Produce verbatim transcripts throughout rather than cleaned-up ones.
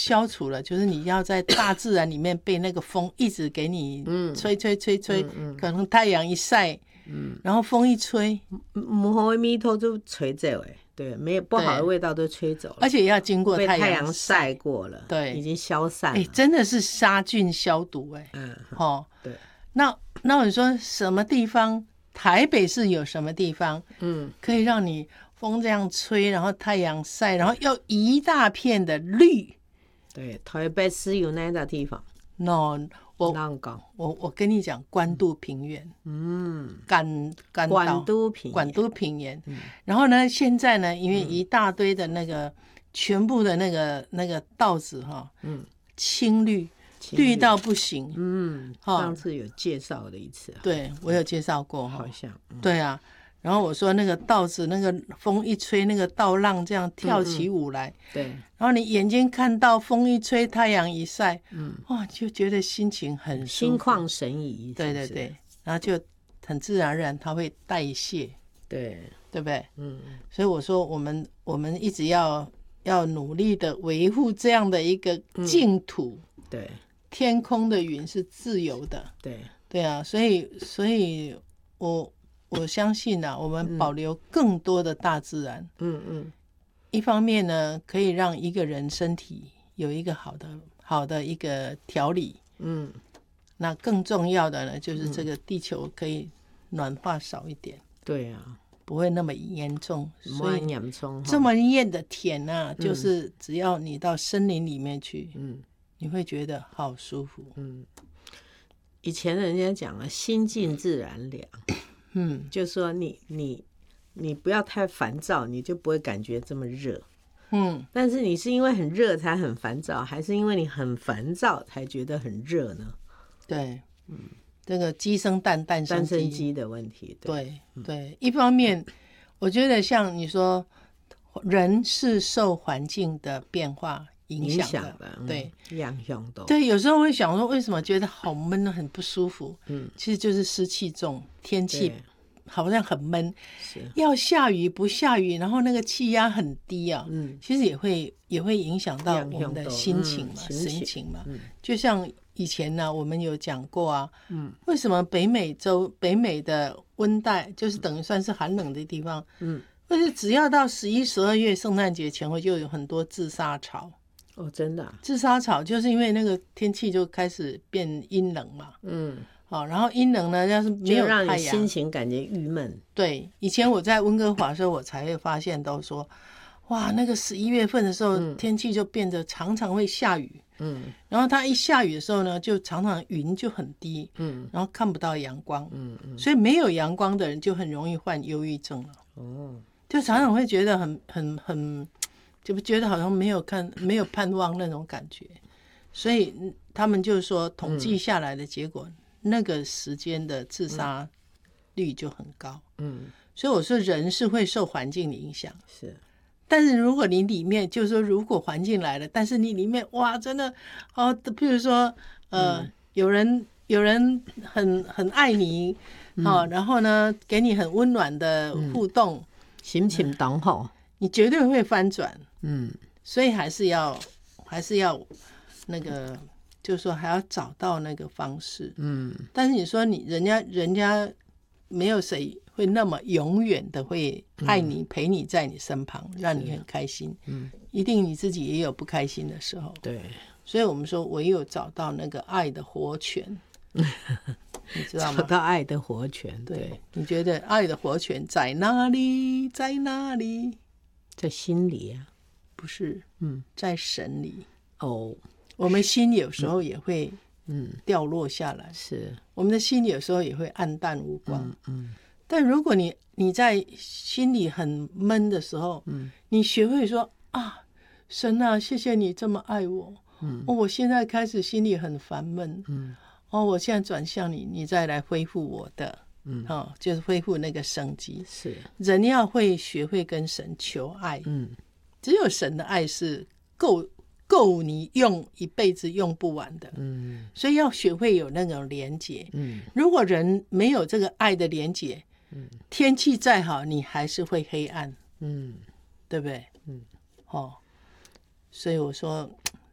消除了，就是你要在大自然里面被那个风一直给你吹吹吹吹，嗯嗯、可能太阳一晒，嗯，然后风一吹， 母猴的蜜头就吹走哎，对，没有不好的味道都吹走了， 而且要经过太阳晒过了， 对， 已经消散了， 哎，真的是杀菌消毒哎，嗯，哦， 对， 那那你说什么地方？台北市有什么地方，嗯，可以让你风这样吹，然后太阳晒，然后又一大片的绿？ 对，台北市有那个地方 ？No， 我我我跟你讲，关渡平原，嗯，干干关渡平原， 关渡平原。嗯、然后呢，现在呢，因为一大堆的那个、嗯、全部的那个那个稻子哈，嗯，青绿。绿到不行， 嗯，上次有介绍的一次， 对我有介绍过， 好像， 嗯、对啊。然后我说那个稻子，那个风一吹，那个稻浪这样跳起舞来，嗯嗯、对。 然后你眼睛看到风一吹，太阳一晒，嗯，哇，就觉得心情很舒服， 心旷神怡， 对对对，然后就很自然而然它会代谢， 对对不对？嗯，所以我说我们我们一直要要努力的维护这样的一个净土， 嗯、对。 天空的云是自由的， 对对啊，所以所以我我相信啊，我们保留更多的大自然，嗯嗯，一方面呢，可以让一个人身体有一个好的好的一个调理，嗯，那更重要的呢，就是这个地球可以暖化少一点， 对啊， 不会那么严重， 所以严重这么艳的田啊，就是只要你到森林里面去，嗯。你会觉得好舒服。嗯， 以前人家讲了，心静自然凉。嗯，就说你你你不要太烦躁，你就不会感觉这么热。嗯，但是你是因为很热才很烦躁，还是因为你很烦躁才觉得很热呢？ 对，嗯，这个鸡生蛋，蛋生鸡， 蛋生鸡的问题。 对 对,、嗯、对，一方面我觉得像你说，人是受环境的变化影响的， 嗯、 对， 影响的。 对，有时候会想说，为什么觉得好闷，很不舒服？嗯，其实就是湿气重，天气好像很闷。是，要下雨不下雨，然后那个气压很低啊，嗯，其实也会也会影响到我们的心情嘛，嗯、神情嘛。嗯、就像以前呢、啊，我们有讲过啊，嗯，为什么北美洲、北美的温带就是等于算是寒冷的地方，嗯，但是只要到十一、十二月圣诞节前后，就有很多自杀潮。 哦，真的、啊， 自杀潮就是因为那个天气就开始变阴冷嘛，嗯，好，然后阴冷呢，要是没有太阳， 就让你心情感觉郁闷。 对，以前我在温哥华的时候，我才会发现到说，哇，那个十一月份的时候，嗯、天气就变得常常会下雨，嗯，然后它一下雨的时候呢，就常常云就很低，嗯，然后看不到阳光，嗯嗯，所以没有阳光的人就很容易患忧郁症了，哦，就常常会觉得很很很。就觉得好像没有看没有盼望那种感觉，所以他们就说统计下来的结果，嗯、那个时间的自杀率就很高。嗯，所以我说人是会受环境的影响， 是。 但是如果你里面就是说，如果环境来了，但是你里面哇，真的哦，譬如说呃，嗯、有人有人很很爱你，嗯、哦，然后呢，给你很温暖的互动， 心情当好。 你绝对会翻转，嗯，所以还是要，还是要那个，就是说还要找到那个方式，嗯。但是你说你人家人家没有谁会那么永远的会爱你、嗯、陪你在你身旁，让你很开心，嗯，一定你自己也有不开心的时候， 对。 所以我们说唯有找到那个爱的活泉，你知道吗？ 找到爱的活泉， 对。 对， 你觉得爱的活泉在哪里？在哪里？ 在心里啊， 不是，嗯，在神里。 哦， 我们心有时候也会，嗯，掉落下来。 是， 我们的心有时候也会暗淡无光。嗯，嗯但如果你你在心里很闷的时候，嗯，你学会说啊，神啊，谢谢你这么爱我。嗯，哦，我现在开始心里很烦闷。嗯，哦，我现在转向你，你再来恢复我的。嗯，哦，就是恢复那个生机。 是， 人要会学会跟神求爱。嗯，只有神的爱是够够你用一辈子用不完的。嗯，所以要学会有那种连结。嗯，如果人没有这个爱的连结，嗯，天气再好，你还是会黑暗。嗯，对不对？嗯，哦，所以我说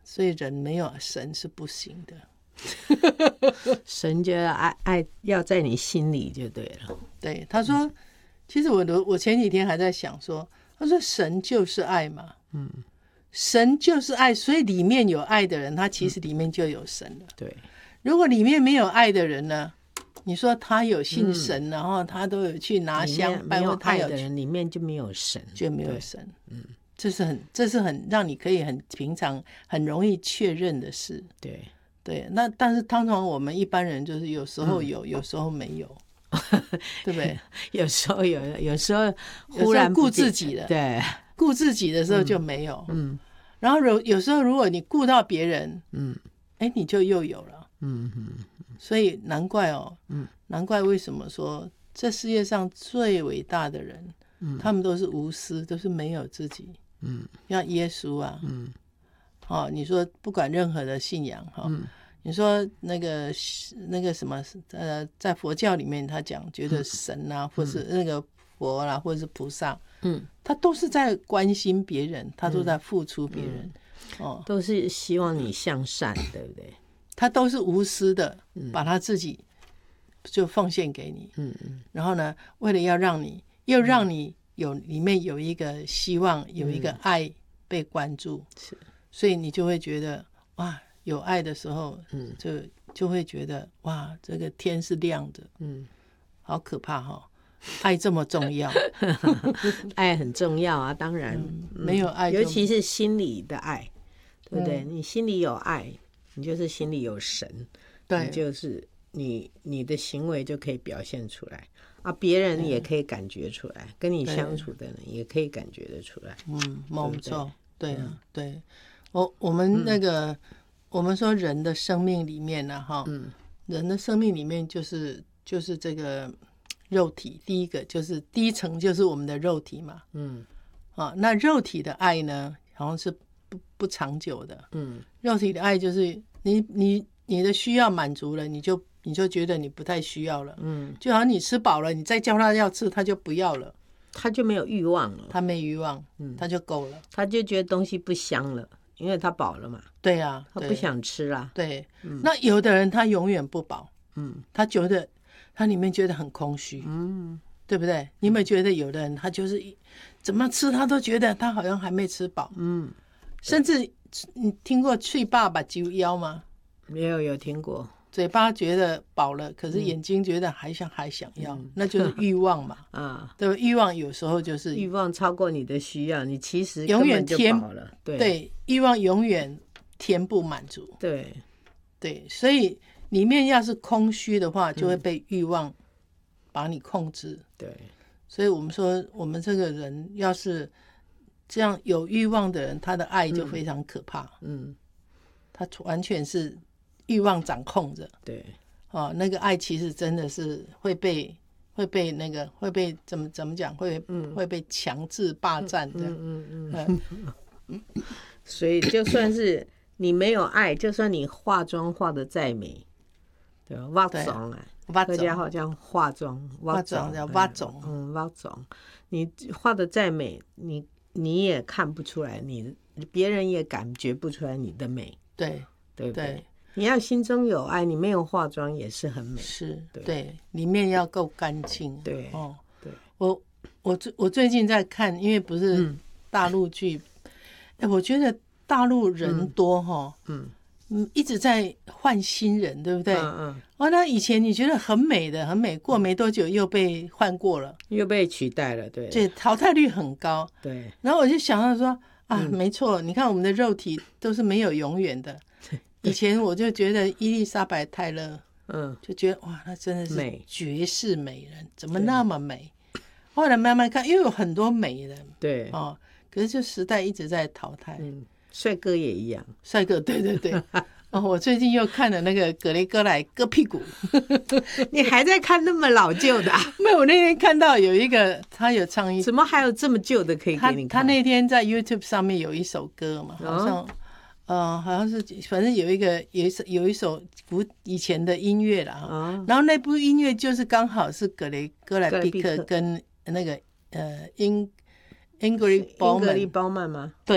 所以人没有神是不行的。 神觉得爱爱要在你心里就对了。 对，他说，嗯、其实我我前几天还在想说，他说神就是爱嘛，嗯，神就是爱，所以里面有爱的人，他其实里面就有神了。嗯、 对， 如果里面没有爱的人呢？你说他有信神，嗯、然后他都有去拿香拜， 没有爱的人里面就没有神， 就没有神。嗯，这是很，这是很让你可以很平常、很容易确认的事。 对。 对，那但是通常我们一般人就是有时候有，嗯、有时候没有，对不对？ 有时候有，有时候忽然顾自己的， 对， 顾自己的时候就没有，嗯。然后有有时候如果你顾到别人，嗯，哎，你就又有了，嗯嗯。所以难怪哦，嗯，难怪为什么说这世界上最伟大的人，嗯，他们都是无私，都是没有自己，嗯，像耶稣啊，嗯。哦，你说不管任何的信仰哈，哦嗯、你说那个那个什么呃，在佛教里面他讲，觉得神啊，嗯、或是那个佛啦、啊，或者是菩萨，嗯，他都是在关心别人，他都在付出别人，嗯、哦， 都是希望你向善，对不对？ 他都是无私的，把他自己就奉献给你，嗯嗯，然后呢，为了要让你又让你有里面有一个希望，有一个爱被关注，是。所以你就会觉得哇，有爱的时候，嗯，就就会觉得哇，这个天是亮的，嗯，好可怕哈、哦，爱这么重要， 爱很重要啊，当然， 嗯、没有爱， 尤其是心里的爱，对不对？嗯、你心里有爱，你就是心里有神，对，你就是你你的行为就可以表现出来啊，别人也可以感觉出来，跟你相处的人也可以感觉得出来， 嗯，没错，对啊，对。我我们那个、嗯、我们说人的生命里面呢、啊，哈、嗯，人的生命里面就是就是这个肉体，第一个就是第一层就是我们的肉体嘛，嗯，啊，那肉体的爱呢，好像是不不长久的，嗯，肉体的爱就是你你你的需要满足了，你就你就觉得你不太需要了，嗯，就好像你吃饱了，你再叫他要吃，他就不要了， 他就没有欲望了， 他没欲望，嗯，他就够了， 他就觉得东西不香了。因为他饱了嘛， 对啊， 他不想吃啦。 对，嗯、那有的人他永远不饱，嗯，他觉得他里面觉得很空虚，嗯，对不对？你有没有觉得有的人他就是怎么吃他都觉得他好像还没吃饱，嗯，甚至你听过脆爸爸揪腰吗？ 没有，有听过。 嘴巴觉得饱了，可是眼睛觉得还想还想要，嗯、那就是欲望嘛。啊，对吧？欲望有时候就是欲望超过你的需要，你其实永远填饱了。对对，欲望永远填不满足。 对对，所以里面要是空虚的话，就会被欲望把你控制。嗯、 对， 所以我们说，我们这个人要是这样有欲望的人，他的爱就非常可怕。嗯，他完全是。欲望掌控着， 对， 哦，那个爱其实真的是会被会被那个会被怎么怎么讲会、嗯、会被强制霸占的，嗯嗯嗯嗯，所以就算是你没有爱，就算你化妆化的再美，对吧？化妆啊，客家话叫化妆， 化妆叫化妆， 嗯，化妆，你画的再美，你你也看不出来，你别人也感觉不出来你的美， 对对不对？对，你要心中有爱，你没有化妆也是很美。 是，对，对，里面要够干净。 对， 哦， 对， 我我最我最近在看，因为不是大陆剧，哎、嗯，我觉得大陆人多哈，嗯嗯，一直在换新人，对不对？嗯嗯。哦，那以前你觉得很美的，很美，过没多久又被换过了， 又被取代了，对， 对，淘汰率很高。 对， 然后我就想到说啊，嗯、没错，你看我们的肉体都是没有永远的。以前我就觉得伊丽莎白泰勒，嗯，就觉得哇，她真的是绝世美人，怎么那么美？后来慢慢看，因为有很多美人， 对哦，可是就时代一直在淘汰。 嗯，帅哥也一样， 帅哥，对对对。哦，我最近又看了那个格雷戈莱割屁股， 你还在看那么老旧的、啊？ 没有，我那天看到有一个他有唱一， 怎么还有这么旧的可以给你看？ 他, 他那天在 YouTube 上面有一首歌嘛，好像。哦呃，好像是，反正有一个有一首有一首古以前的音乐啦，哦、然后那部音乐就是刚好是格雷戈莱毕克跟那个呃英英格丽褒曼英格丽褒曼吗？ 对，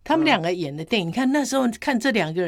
他们两个演的电影，你看那时候看这两个人。